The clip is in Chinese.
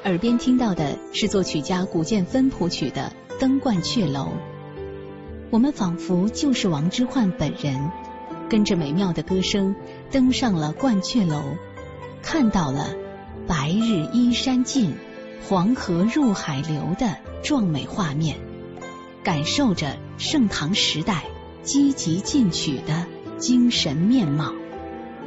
耳边听到的是作曲家古建芬谱曲的《登鹳雀楼》。我们仿佛就是王之涣本人，跟着美妙的歌声登上了鹳雀楼，看到了白日依山尽，黄河入海流的壮美画面，感受着盛唐时代积极进取的精神面貌。